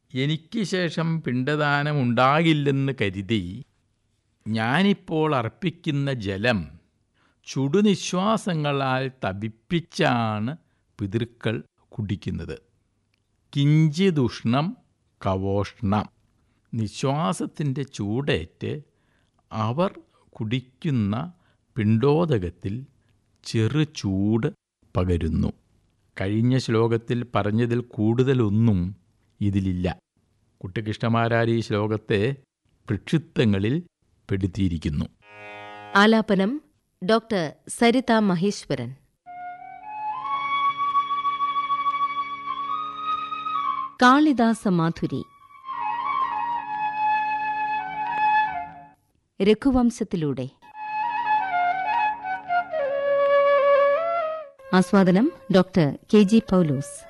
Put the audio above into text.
എനിക്ക് ശേഷം പിണ്ടദാനമുണ്ടാകില്ലെന്ന് കരുതി ഞാനിപ്പോൾ അർപ്പിക്കുന്ന ജലം ചുടുനിശ്വാസങ്ങളാൽ തപിപ്പിച്ചാണ് പിതൃക്കൾ കുടിക്കുന്നത്. കിഞ്ചിതുഷ്ണം കവോഷ്ണം. നിശ്വാസത്തിൻ്റെ ചൂടേറ്റ് അവർ കുടിക്കുന്ന പിണ്ടോദകത്തിൽ ചെറു ചൂട് പകരുന്നു. കഴിഞ്ഞ ശ്ലോകത്തിൽ പറഞ്ഞതിൽ കൂടുതലൊന്നും ഇതിലില്ല. കുട്ടിക്കൃഷ്ണമാരാർ ഈ ശ്ലോകത്തെ പ്രക്ഷിപ്തങ്ങളിൽ പെടുത്തിയിരിക്കുന്നു. ആലാപനം ഡോക്ടർ സരിത മഹേശ്വരൻ. കാളിദാസ മാധുരി. രഘുവംശത്തിലൂടെ. ആസ്വാദനം ഡോക്ടർ കെ ജി പൗലോസ്.